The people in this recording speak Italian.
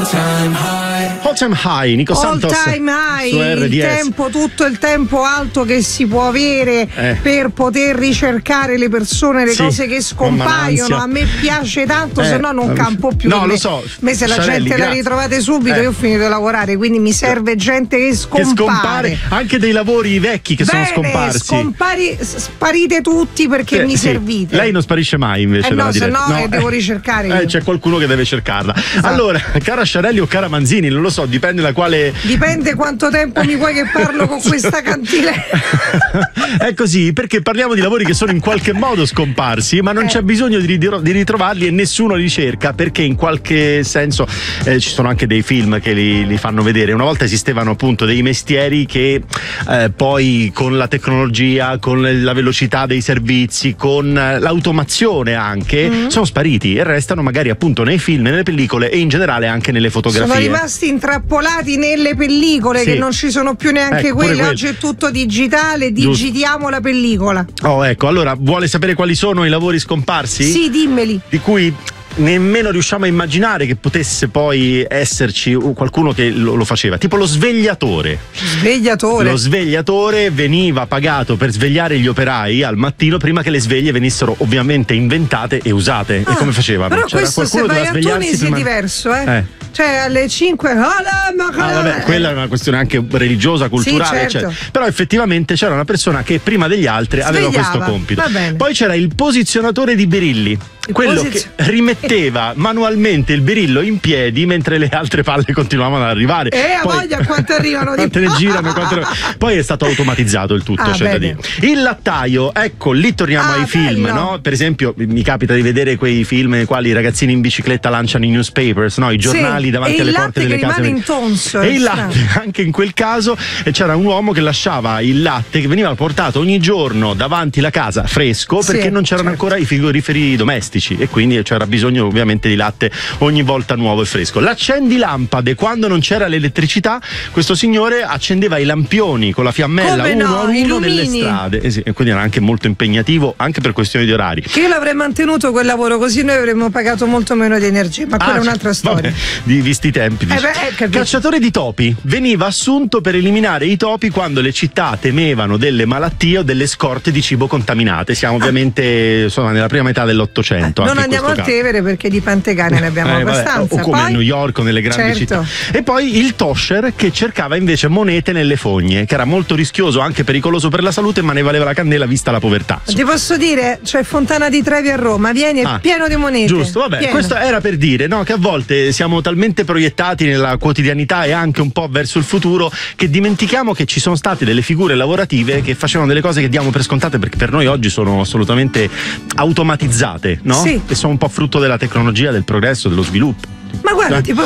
All Time High, Nico Santos. All Time High, su RDS. il tempo, tutto il tempo alto che si può avere per poter ricercare le persone, le cose che scompaiono. A me piace tanto, se no non campo più. No, lo so. Me se la Sciarelli, gente la ritrovate subito, io ho finito di lavorare, quindi mi serve gente che scompare. Anche dei lavori vecchi che sono scomparsi. Sparite tutti perché mi servite. Lei non sparisce mai invece. No, se no, devo ricercare io. C'è qualcuno che deve cercarla. Esatto. Allora, cara Sciarelli o cara Manzini, non lo so, dipende da quale. Dipende quanto tempo mi vuoi che parlo con questa cantilena. È così, perché parliamo di lavori che sono in qualche modo scomparsi, ma non c'è bisogno di ritrovarli e nessuno li cerca, perché in qualche senso ci sono anche dei film che li fanno vedere. Una volta esistevano appunto dei mestieri che poi con la tecnologia, con la velocità dei servizi, con l'automazione anche, sono spariti e restano magari appunto nei film, nelle pellicole e in generale anche nelle fotografie. Sono rimasti intrappolati nelle pellicole, che non ci sono più neanche quelle. Oggi è tutto digitale, digitiamo la pellicola. Oh, ecco, allora vuole sapere quali sono i lavori scomparsi? Sì, dimmeli. Di cui nemmeno riusciamo a immaginare che potesse poi esserci qualcuno che lo faceva, tipo lo svegliatore. Lo svegliatore veniva pagato per svegliare gli operai al mattino prima che le sveglie venissero ovviamente inventate e usate. E come facevano? Però c'era questo, se vai a Tunisi, è diverso, cioè alle 5 vabbè, quella è una questione anche religiosa, culturale, sì, certo. eccetera. Però effettivamente c'era una persona che prima degli altri aveva questo compito. Poi c'era il posizionatore di birilli, quello che rimetteva manualmente il birillo in piedi mentre le altre palle continuavano ad arrivare. Poi, voglia quanto arrivano quante ne girano, poi è stato automatizzato il tutto, c'è da dire. Il lattaio, ecco, lì torniamo ai film, no? Per esempio mi capita di vedere quei film nei quali i ragazzini in bicicletta lanciano i newspapers, no? I giornali davanti alle porte delle case. E il latte, anche in quel caso c'era un uomo che lasciava il latte che veniva portato ogni giorno davanti la casa fresco, perché non c'erano ancora i frigoriferi domestici e quindi c'era bisogno ovviamente di latte ogni volta nuovo e fresco. L'accendilampade, quando non c'era l'elettricità, questo signore accendeva i lampioni con la fiammella uno a uno nelle strade, e quindi era anche molto impegnativo anche per questioni di orari. Che io l'avrei mantenuto quel lavoro, così noi avremmo pagato molto meno di energia, ma quella è un'altra storia. Vabbè, visti i tempi. Cacciatore di topi, veniva assunto per eliminare i topi quando le città temevano delle malattie o delle scorte di cibo contaminate. Siamo ovviamente nella prima metà dell'Ottocento. Non andiamo al Tevere perché di Pantegane ne abbiamo abbastanza. O come a New York o nelle grandi città. E poi il tosher, che cercava invece monete nelle fogne, che era molto rischioso, anche pericoloso per la salute, ma ne valeva la candela vista la povertà. Ti posso dire, c'è Fontana di Trevi a Roma, vieni, è pieno di monete. Giusto, vabbè, questo era per dire, no, che a volte siamo talmente proiettati nella quotidianità e anche un po' verso il futuro che dimentichiamo che ci sono state delle figure lavorative che facevano delle cose che diamo per scontate, perché per noi oggi sono assolutamente automatizzate, no? E sono un po' frutto della tecnologia, del progresso, dello sviluppo. Ma guarda, tipo